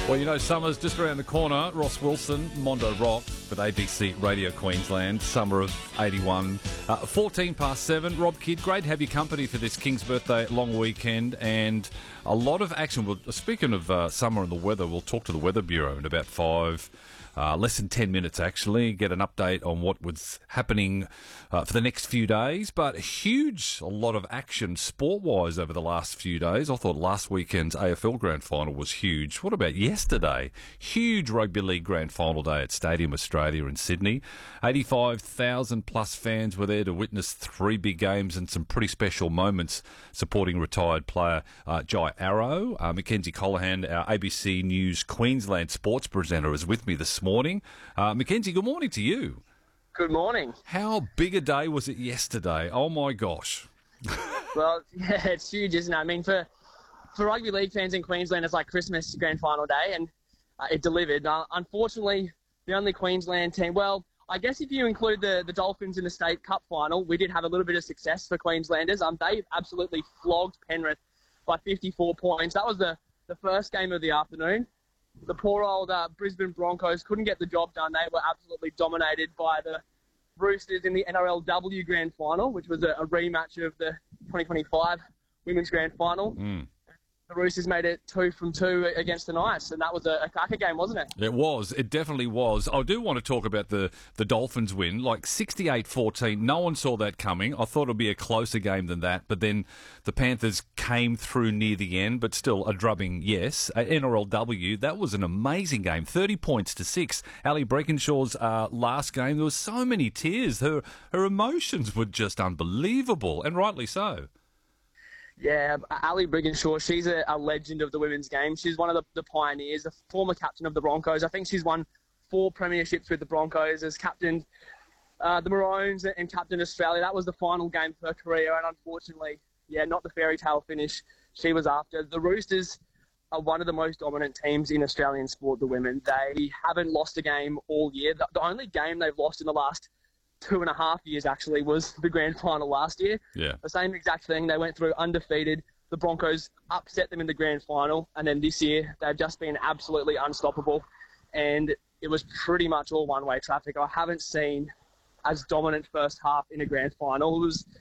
Well, you know, summer's just around the corner. Ross Wilson, Mondo Rock with ABC Radio Queensland, summer of 81. 14 past 7. Rob Kidd, great to have your company for this King's Birthday long weekend and a lot of action. Speaking of summer and the weather, we'll talk to the Weather Bureau in about less than 10 minutes, actually, get an update on what was happening for the next few days. But a lot of action sport-wise over the last few days. I thought last weekend's AFL Grand Final was huge. What about yesterday? Huge Rugby League Grand Final day at Stadium Australia in Sydney. 85,000 plus fans were there to witness three big games and some pretty special moments supporting retired player Jai Arrow. Mackenzie Colohan, our ABC News Queensland sports presenter, is with me this morning. Mackenzie, good morning to you. Good morning. How big a day was it yesterday? Oh my gosh. Well, yeah, it's huge, isn't it? I mean, for rugby league fans in Queensland, it's like Christmas grand final day, and it delivered. Unfortunately, the only Queensland team, well, I guess if you include the Dolphins in the State Cup final, we did have a little bit of success for Queenslanders. They absolutely flogged Penrith by 54 points. That was the first game of the afternoon. The poor old Brisbane Broncos couldn't get the job done. They were absolutely dominated by the Roosters in the NRLW Grand Final, which was a rematch of the 2025 Women's Grand Final. The Roosters made it 2 from 2 against the Knights, and that was a cracker game, wasn't it? It was. It definitely was. I do want to talk about the Dolphins win, like 68-14. No one saw that coming. I thought it would be a closer game than that, but then the Panthers came through near the end, but still a drubbing, yes. At NRLW, that was an amazing game, 30 points to 6. Ali Breakenshaw's last game, there was so many tears. Her emotions were just unbelievable, and rightly so. Yeah, Ali Brigginshaw, she's a legend of the women's game. She's one of the pioneers, a former captain of the Broncos. I think she's won 4 premierships with the Broncos, as captained the Maroons and captained Australia. That was the final game of her career, and unfortunately, not the fairy tale finish she was after. The Roosters are one of the most dominant teams in Australian sport, the women. They haven't lost a game all year. The only game they've lost in the last 2.5 years, actually, was the grand final last year. Yeah. The same exact thing. They went through undefeated. The Broncos upset them in the grand final. And then this year, they've just been absolutely unstoppable. And it was pretty much all one-way traffic. I haven't seen as dominant first half in a grand final. It was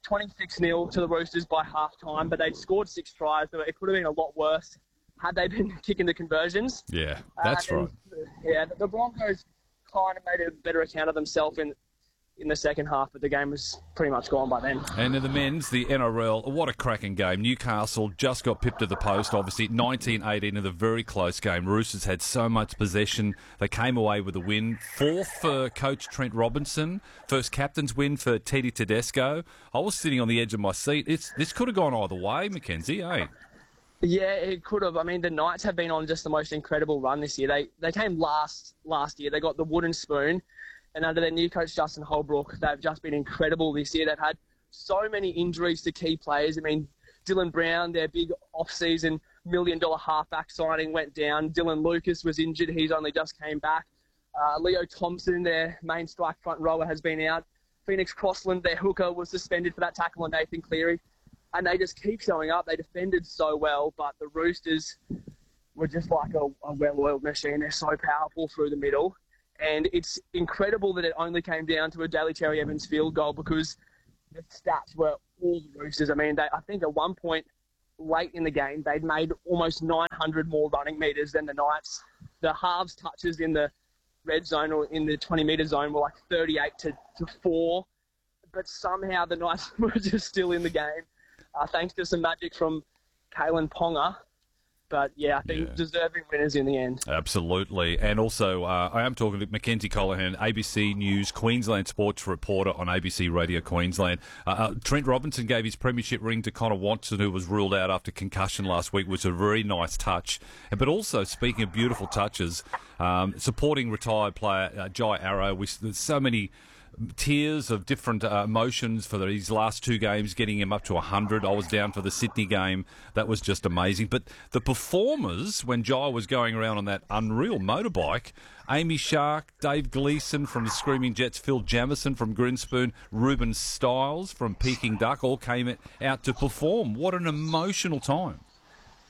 26-0 to the Roosters by half-time, but they'd scored 6 tries. So it could have been a lot worse had they been kicking the conversions. Yeah, that's right. Yeah, the Broncos kind of made a better account of themselves in the second half, but the game was pretty much gone by then. And in the men's, the NRL, what a cracking game. Newcastle just got pipped to the post, obviously, 19-18 in a very close game. Roosters had so much possession. They came away with a win. 4th for coach Trent Robinson. First captain's win for Teddy Tedesco. I was sitting on the edge of my seat. This could have gone either way, Mackenzie, eh? Yeah, it could have. I mean, the Knights have been on just the most incredible run this year. They came last year. They got the wooden spoon. And under their new coach, Justin Holbrook, they've just been incredible this year. They've had so many injuries to key players. I mean, Dylan Brown, their big off-season $1 million halfback signing, went down. Dylan Lucas was injured. He's only just came back. Leo Thompson, their main strike front rower, has been out. Phoenix Crossland, their hooker, was suspended for that tackle on Nathan Cleary. And they just keep showing up. They defended so well, but the Roosters were just like a well-oiled machine. They're so powerful through the middle. And it's incredible that it only came down to a Daly Cherry Evans field goal, because the stats were all the Roosters. I mean, I think at one point late in the game, they'd made almost 900 more running metres than the Knights. The halves touches in the red zone or in the 20-metre zone were like 38 to 4. But somehow the Knights were just still in the game, thanks to some magic from Kalen Ponga. But, I think deserving winners in the end. Absolutely. And also, I am talking to Mackenzie Colohan, ABC News Queensland sports reporter on ABC Radio Queensland. Trent Robinson gave his premiership ring to Connor Watson, who was ruled out after concussion last week, which was a very nice touch. But also, speaking of beautiful touches, supporting retired player Jai Arrow, there's so many tiers of different emotions for these last 2 games, getting him up to 100. I was down for the Sydney game. That was just amazing. But the performers, when Jai was going around on that unreal motorbike, Amy Shark, Dave Gleeson from the Screaming Jets, Phil Jamison from Grinspoon, Ruben Stiles from Peking Duck all came out to perform. What an emotional time.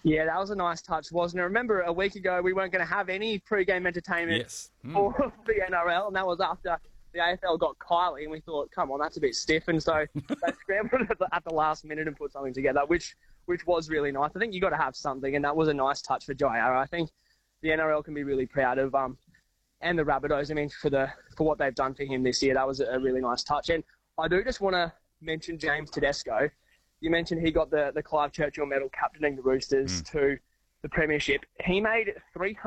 Yeah, that was a nice touch, wasn't it? Remember, a week ago, we weren't going to have any pre-game entertainment for the NRL, and that was after the AFL got Kylie, and we thought, come on, that's a bit stiff. And so they scrambled at the last minute and put something together, which was really nice. I think you got to have something, and that was a nice touch for Jai Arrow. I think the NRL can be really proud of and the Rabbitohs. I mean, for what they've done for him this year, that was a really nice touch. And I do just want to mention James Tedesco. You mentioned he got the Clive Churchill medal captaining the Roosters to the premiership. He made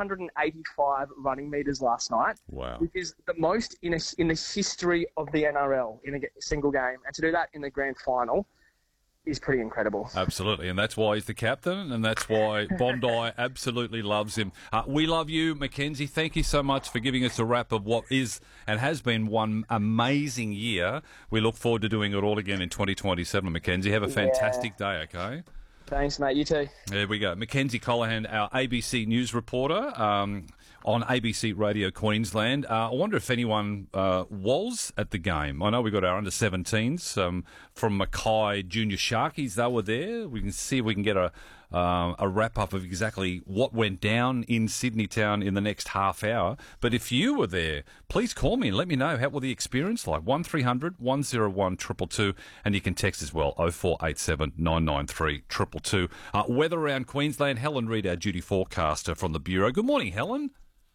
385 running metres last night, which is the most in the history of the NRL in a single game. And to do that in the grand final is pretty incredible. Absolutely, and that's why he's the captain, and that's why Bondi absolutely loves him. We love you, Mackenzie. Thank you so much for giving us a wrap of what is and has been one amazing year. We look forward to doing it all again in 2027, Mackenzie. Have a fantastic day, okay? Thanks, mate. You too. There we go. Mackenzie Colohan, our ABC News reporter on ABC Radio Queensland. I wonder if anyone was at the game. I know we got our under-17s from Mackay Junior Sharkies. They were there. We can see if we can get a wrap-up of exactly what went down in Sydney Town in the next half hour. But if you were there, please call me and let me know how was the experience like. 1300 101 222, and you can text as well, 0487 993 222. Weather around Queensland. Helen Reid, our duty forecaster from the Bureau. Good morning, Helen.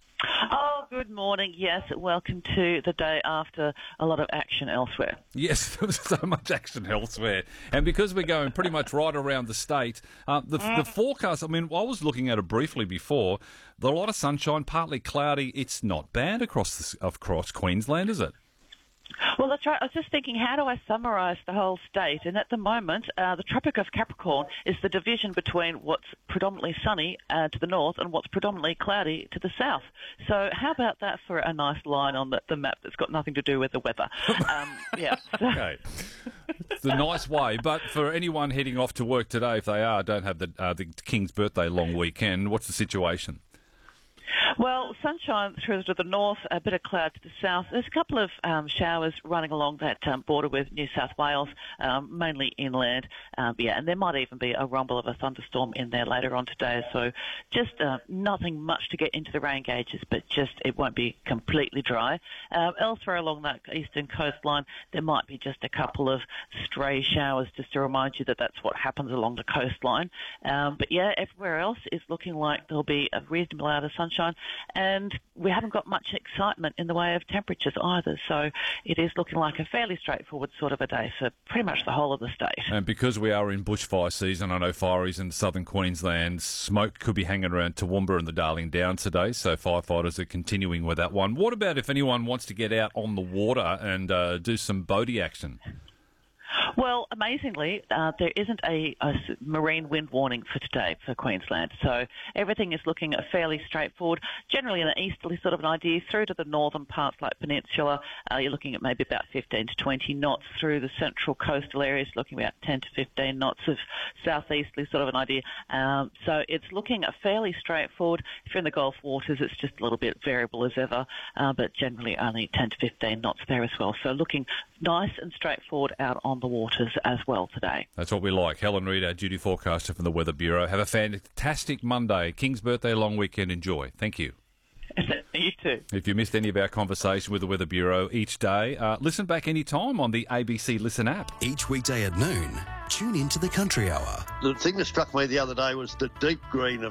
Oh, good morning. Yes, welcome to the day after a lot of action elsewhere. Yes, there was so much action elsewhere. And because we're going pretty much right around the state, the forecast, I mean, I was looking at it briefly before, a lot of sunshine, partly cloudy. It's not bad across Queensland, is it? Well, that's right. I was just thinking, how do I summarise the whole state? And at the moment, the Tropic of Capricorn is the division between what's predominantly sunny to the north and what's predominantly cloudy to the south. So how about that for a nice line on the map that's got nothing to do with the weather? Yeah. Okay. It's a nice way. But for anyone heading off to work today, if they don't have the King's birthday long weekend, what's the situation? Well, sunshine through to the north, a bit of cloud to the south. There's a couple of showers running along that border with New South Wales, mainly inland. And there might even be a rumble of a thunderstorm in there later on today. So just nothing much to get into the rain gauges, but just it won't be completely dry. Elsewhere along that eastern coastline, there might be just a couple of stray showers just to remind you that that's what happens along the coastline. But yeah, everywhere else is looking like there'll be a reasonable amount of sunshine. And we haven't got much excitement in the way of temperatures either. So it is looking like a fairly straightforward sort of a day for pretty much the whole of the state. And because we are in bushfire season, I know fireys in southern Queensland, smoke could be hanging around Toowoomba and the Darling Downs today. So firefighters are continuing with that one. What about if anyone wants to get out on the water and do some boaty action? Well, amazingly, there isn't a marine wind warning for today for Queensland. So everything is looking fairly straightforward. Generally an easterly sort of an idea through to the northern parts like Peninsula. You're looking at maybe about 15 to 20 knots through the central coastal areas, looking about 10 to 15 knots of southeasterly sort of an idea. So it's looking fairly straightforward. If you're in the Gulf waters, it's just a little bit variable as ever, but generally only 10 to 15 knots there as well. So looking nice and straightforward out on the waters as well today. That's what we like. Helen Reid, our duty forecaster from the Weather Bureau. Have a fantastic Monday. King's birthday long weekend. Enjoy. Thank you. You too. If you missed any of our conversation with the Weather Bureau each day, listen back anytime on the ABC Listen app. Each weekday at noon, tune into the Country Hour. The thing that struck me the other day was the deep green of